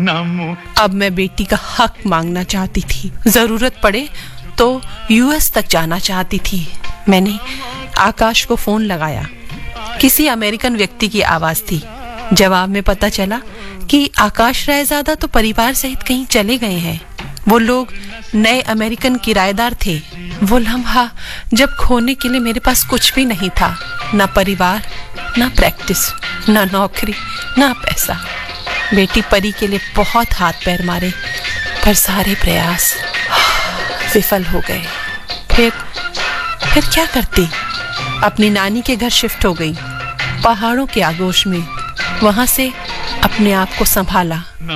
अब मैं बेटी का हक मांगना चाहती थी। जरूरत पड़े तो यूएस तक जाना चाहती थी। मैंने आकाश को फोन लगाया। किसी अमेरिकन व्यक्ति की आवाज थी। जवाब में पता चला कि आकाश रायजादा तो परिवार सहित कहीं चले गए हैं। वो लोग नए अमेरिकन किराएदार थे। वो लम्हा जब खोने के लिए मेरे पास कुछ भी नहीं था, ना परिवार, ना प्रैक्टिस, ना नौकरी, ना पैसा। बेटी परी के लिए बहुत हाथ पैर मारे, पर सारे प्रयास विफल हो गए। फिर क्या करती? अपनी नानी के घर शिफ्ट हो गई, पहाड़ों के आगोश में। वहां से अपने आप को संभाला।